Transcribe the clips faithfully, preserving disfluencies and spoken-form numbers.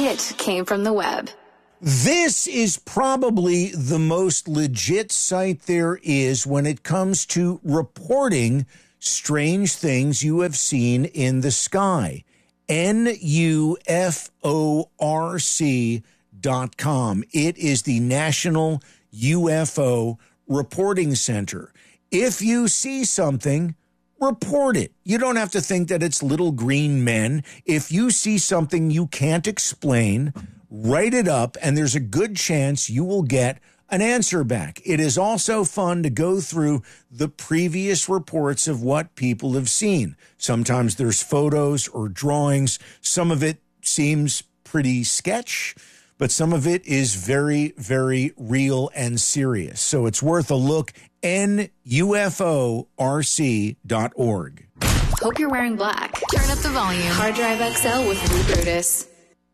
It came from the web. This is probably the most legit site there is when it comes to reporting strange things you have seen in the sky. N U F O R C dot com. It is the National U F O Reporting Center. If you see something, report it. You don't have to think that it's little green men. If you see something you can't explain, write it up, and there's a good chance you will get an answer back. It is also fun to go through the previous reports of what people have seen. Sometimes there's photos or drawings. Some of it seems pretty sketch, but some of it is very, very real and serious. So it's worth a look. N U F O R C dot org. Hope you're wearing black. Turn up the volume. Hard Drive X L with Lee Brutus.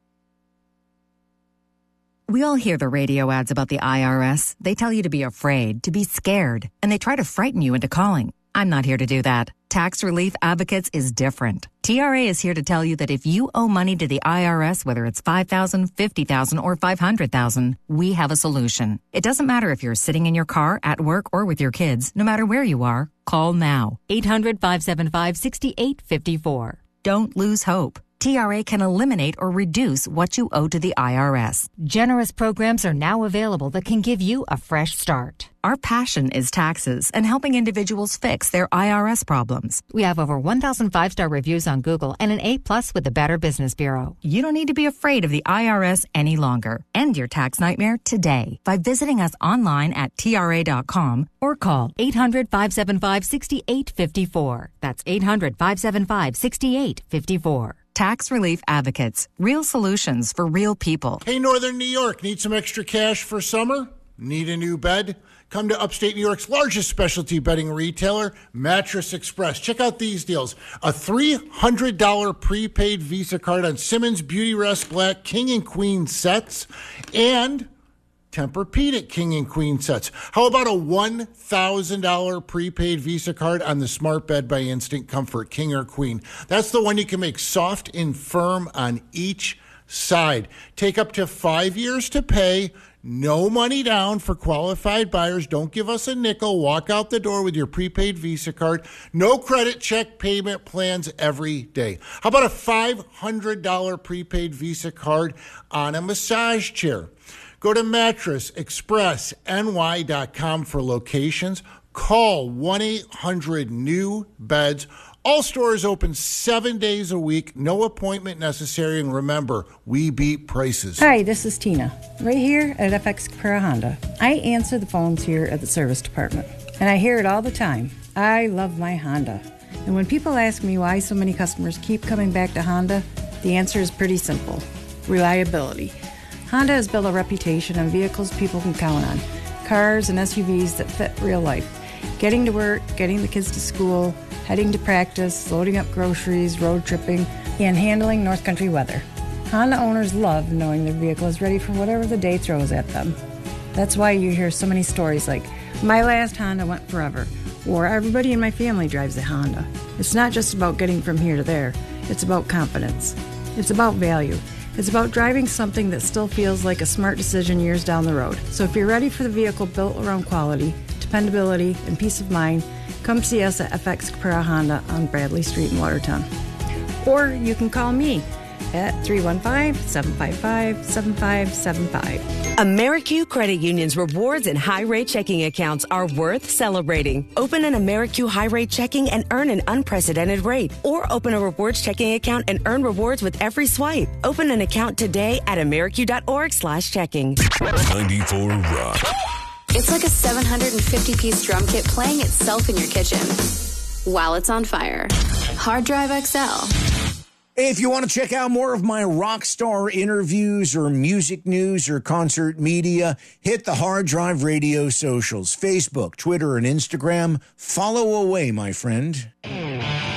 We all hear the radio ads about the I R S. They tell you to be afraid, to be scared, and they try to frighten you into calling. I'm not here to do that. Tax Relief Advocates is different. T R A is here to tell you that if you owe money to the I R S, whether it's five thousand dollars, fifty thousand dollars, or five hundred thousand dollars, we have a solution. It doesn't matter if you're sitting in your car, at work, or with your kids. No matter where you are, call now. eight hundred, five seven five, six eight five four. Don't lose hope. T R A can eliminate or reduce what you owe to the I R S. Generous programs are now available that can give you a fresh start. Our passion is taxes and helping individuals fix their I R S problems. We have over one thousand five-star reviews on Google and an A plus with the Better Business Bureau. You don't need to be afraid of the I R S any longer. End your tax nightmare today by visiting us online at T R A dot com or call eight hundred, five seven five, six eight five four. That's eight hundred, five seven five, six eight five four. Tax Relief Advocates. Real solutions for real people. Hey, Northern New York, need some extra cash for summer? Need a new bed? Come to upstate New York's largest specialty bedding retailer, Mattress Express. Check out these deals. A three hundred dollars prepaid Visa card on Simmons Beautyrest Black King and Queen sets and Tempur-Pedic King and Queen sets. How about a one thousand dollars prepaid Visa card on the Smart Bed by Instant Comfort King or Queen? That's the one you can make soft and firm on each side. Take up to five years to pay. No money down for qualified buyers. Don't give us a nickel. Walk out the door with your prepaid Visa card. No credit check payment plans every day. How about a five hundred dollars prepaid Visa card on a massage chair? Go to mattress express N Y dot com for locations. Call one eight hundred new beds. All stores open seven days a week. No appointment necessary. And remember, we beat prices. Hi, this is Tina, right here at F X Capera Honda. I answer the phones here at the service department, and I hear it all the time. I love my Honda. And when people ask me why so many customers keep coming back to Honda, the answer is pretty simple. Reliability. Honda has built a reputation on vehicles people can count on. Cars and S U Vs that fit real life. Getting to work, getting the kids to school, heading to practice, loading up groceries, road tripping, and handling North Country weather. Honda owners love knowing their vehicle is ready for whatever the day throws at them. That's why you hear so many stories like, my last Honda went forever, or everybody in my family drives a Honda. It's not just about getting from here to there. It's about confidence. It's about value. It's about driving something that still feels like a smart decision years down the road. So if you're ready for the vehicle built around quality, dependability, and peace of mind, come see us at F X Capera Honda on Bradley Street in Watertown. Or you can call me at three one five, seven five five, seven five seven five. Amerique Credit Union's rewards and high-rate checking accounts are worth celebrating. Open an Amerique high-rate checking and earn an unprecedented rate. Or open a rewards checking account and earn rewards with every swipe. Open an account today at amerique.org slash checking. ninety-four Rock. It's like a seven hundred fifty piece drum kit playing itself in your kitchen while it's on fire. Hard Drive X L. If you want to check out more of my rock star interviews or music news or concert media, hit the Hard Drive Radio socials, Facebook, Twitter, and Instagram. Follow away, my friend.